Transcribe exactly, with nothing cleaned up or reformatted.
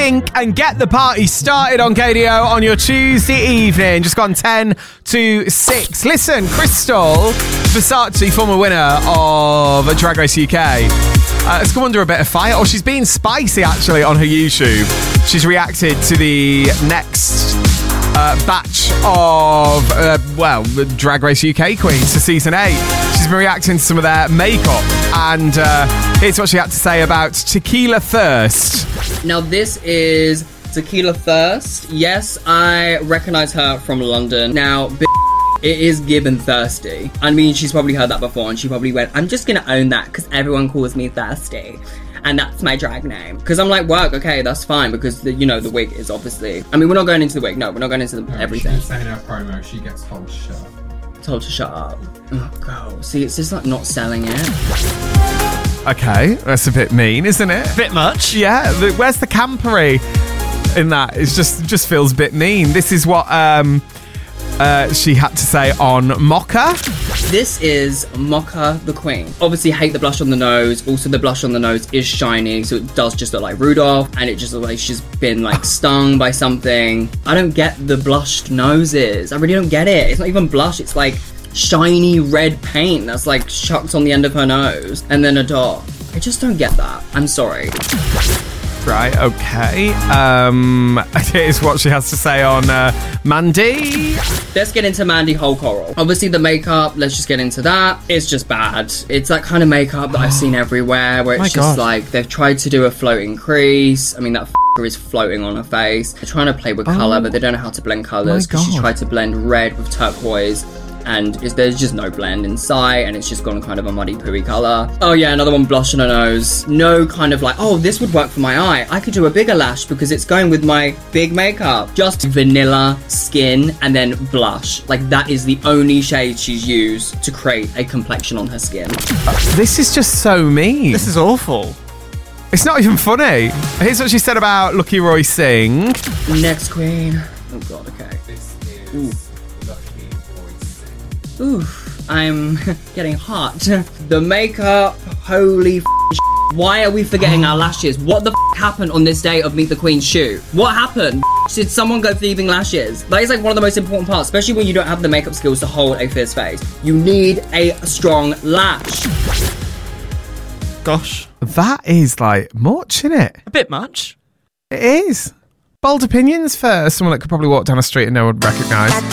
NSYNC and get the party started on K D O on your Tuesday evening. Just gone ten to six. Listen, Crystal Versace, former winner of Drag Race U K, uh, has come under a bit of fire, or she's been spicy actually on her YouTube. She's reacted to the next uh, batch of, uh, well, the Drag Race U K queens for season eight. She's been reacting to some of their makeup, and uh, here's what she had to say about Tequila Thirst. Now this is Tequila Thirst. Yes, I recognise her from London. Now, b- it is Gibbon Thirsty. I mean, she's probably heard that before, and she probably went, I'm just gonna own that because everyone calls me Thirsty. And that's my drag name. Because I'm like, work, okay, that's fine. Because, the, you know, the wig is obviously... I mean, we're not going into the wig. No, we're not going into the, no, everything. She's saying her promo, she gets told to shut up. Told to shut up. Oh, God. See, it's just like not selling it. Okay, that's a bit mean, isn't it? Bit much. Yeah, the, where's the campery in that? It just, just feels a bit mean. This is what um, uh, she had to say on Mocha. This is Mocha the Queen. Obviously, hate the blush on the nose. Also, the blush on the nose is shiny, so it does just look like Rudolph, and it just looks like she's been like stung by something. I don't get the blushed noses. I really don't get it. It's not even blush. It's like shiny red paint that's like chucked on the end of her nose, and then a dot. I just don't get that. I'm sorry. Right, okay. Um, here's what she has to say on uh, Mandy. Let's get into Mandy Whole Coral. Obviously, the makeup, let's just get into that. It's just bad. It's that kind of makeup that I've seen everywhere, where it's My just God. like, they've tried to do a floating crease. I mean, that f***er is floating on her face. They're trying to play with colour, but they don't know how to blend colours, because she God. tried to blend red with turquoise, and it's, there's just no blend in sight, and it's just gone kind of a muddy pooey colour. Oh yeah, another one, blush on her nose. No kind of like, oh, this would work for my eye. I could do a bigger lash because it's going with my big makeup. Just vanilla skin and then blush. Like, that is the only shade she's used to create a complexion on her skin. This is just so mean. This is awful. It's not even funny. Here's what she said about Lucky Roy Singh. Next queen. Oh god, okay. This is Lucky Roy Singh. Oof, I'm getting hot. The makeup, holy f***. Why are we forgetting our lashes? What the f*** happened on this day of Meet the Queen's shoot? What happened? Did someone go for leaving lashes? That is like one of the most important parts, especially when you don't have the makeup skills to hold a fierce face. You need a strong lash. Gosh. That is like much, isn't it? A bit much. It is. Bold opinions for someone that could probably walk down a street and no one would recognise.